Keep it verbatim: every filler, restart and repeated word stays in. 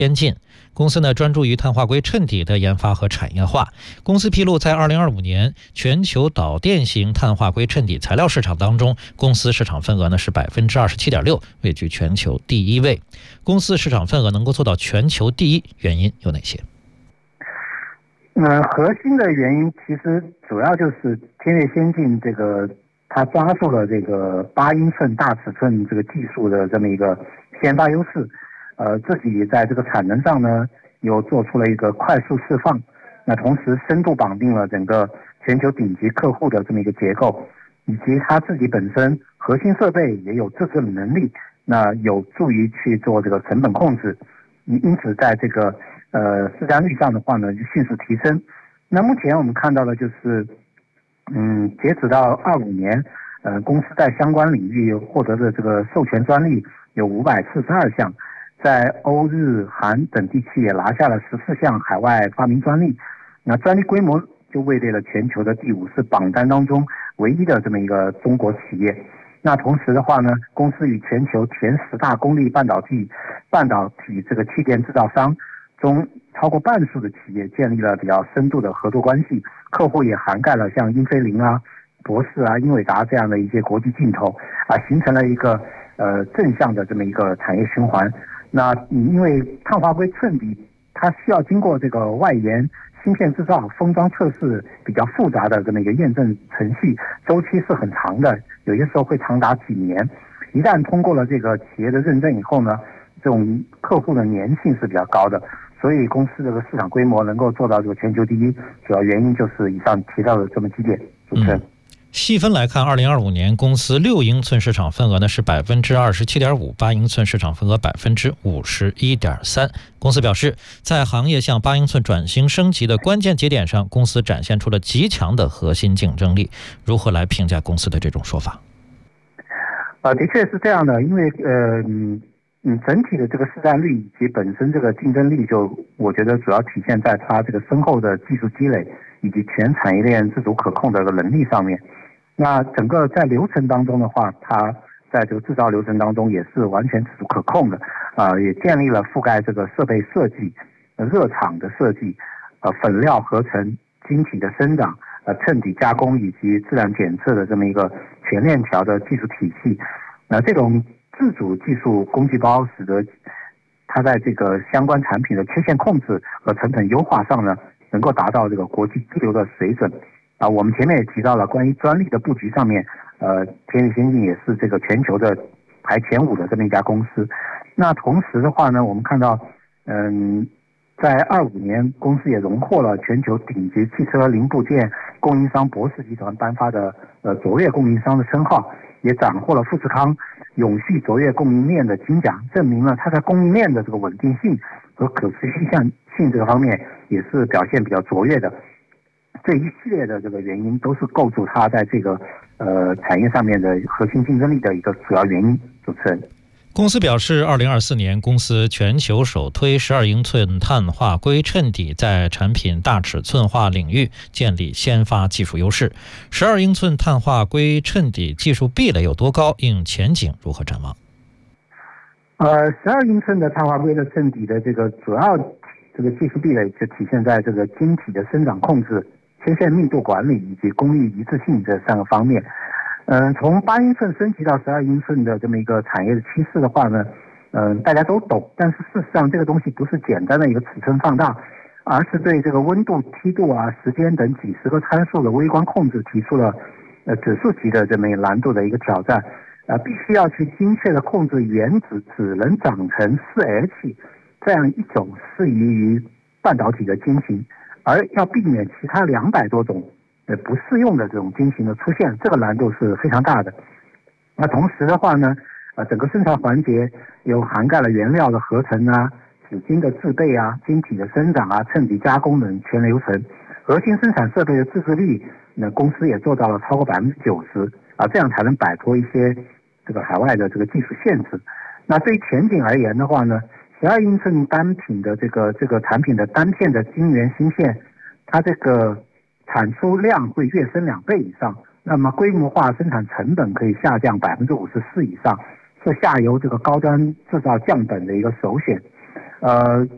先进。公司呢专注于碳化硅衬底的研发和产业化。公司披露，在二零二五年全球导电型碳化硅衬底材料市场当中，公司市场份额呢是百分之二十七点六，位居全球第一位。公司市场份额能够做到全球第一，原因有哪些？ 呃，核心的原因其实主要就是天越先进这个它抓住了这个八英寸大尺寸这个技术的这么一个先发优势。呃，自己在这个产能上呢，又做出了一个快速释放，那同时深度绑定了整个全球顶级客户的这么一个结构，以及他自己本身核心设备也有自制的能力，那有助于去做这个成本控制，因此在这个呃市占率上的话呢，就迅速提升。那目前我们看到的就是，嗯，截止到二五年，呃，公司在相关领域获得的这个授权专利有五百四十二项。在欧日韩等地区也拿下了十四项海外发明专利，那专利规模就位列了全球的第五，是榜单当中唯一的这么一个中国企业。那同时的话呢，公司与全球前十大功率半导体半导体这个器件制造商中超过半数的企业建立了比较深度的合作关系，客户也涵盖了像英飞凌啊、博世啊、英伟达这样的一些国际巨头啊，形成了一个呃正向的这么一个产业循环。那因为碳化硅衬底它需要经过这个外延芯片制造、封装测试比较复杂的这么一个验证程序，周期是很长的，有些时候会长达几年。一旦通过了这个企业的认证以后呢，这种客户的粘性是比较高的，所以公司这个市场规模能够做到这个全球第一，主要原因就是以上提到的这么几点。主持人。嗯细分来看，二零二五年公司六英寸市场份额呢是百分之二十七点五，八英寸市场份额百分之五十一点三。公司表示，在行业向八英寸转型升级的关键节点上，公司展现出了极强的核心竞争力。如何来评价公司的这种说法？ 呃，的确是这样的，因为呃嗯嗯整体的这个市占率以及本身这个竞争力，就我觉得主要体现在它这个深厚的技术积累以及全产业链自主可控的能力上面。那整个在流程当中的话，它在这个制造流程当中也是完全自主可控的，啊、呃，也建立了覆盖这个设备设计、呃、热场的设计、呃粉料合成、晶体的生长、呃衬底加工以及质量检测的这么一个全链条的技术体系。那、呃、这种自主技术工具包，使得它在这个相关产品的缺陷控制和成本优化上呢，能够达到这个国际一流的水准。啊，我们前面也提到了关于专利的布局上面，呃，天越先进也是这个全球的排前五的这么一家公司。那同时的话呢，我们看到，嗯，在二五年，公司也荣获了全球顶级汽车零部件供应商博世集团颁发的呃卓越供应商的称号，也斩获了富士康永续卓越供应链的金奖，证明了它在供应链的这个稳定性和可持续性这个方面也是表现比较卓越的。这一系列的这个原因都是构筑它在这个呃产业上面的核心竞争力的一个主要原因。主持人。 公司表示，二零二四年公司全球首推十二英寸碳化硅衬底，在产品大尺寸化领域建立先发技术优势。十二英寸碳化硅衬底技术壁垒有多高？应前景如何展望？ 呃，十二英寸的碳化硅的衬底的这个主要这个技术壁垒就体现在这个晶体的生长控制、切线密度管理以及功率一致性这三个方面。嗯、呃，从八英寸升级到十二英寸的这么一个产业的趋势的话呢，嗯、呃，大家都懂。但是事实上，这个东西不是简单的一个尺寸放大，而是对这个温度、梯度啊、时间等几十个参数的微观控制提出了呃指数级的这么一个难度的一个挑战。啊、呃，必须要去精确的控制原子只能长成四 H 这样一种适宜于半导体的晶型，而要避免其他两百多种呃不适用的这种晶型的出现，这个难度是非常大的。那同时的话呢，呃，整个生产环节有涵盖了原料的合成啊、纸巾的制备啊、晶体的生长啊、衬底加工等全流程。核心生产设备的自制率，那公司也做到了超过百分之九十啊，这样才能摆脱一些这个海外的这个技术限制。那对于前景而言的话呢，十二英寸单品的这个这个产品的单片的晶圆芯片，它这个产出量会跃升两倍以上，那么规模化生产成本可以下降百分之五十四以上，是下游这个高端制造降本的一个首选。呃，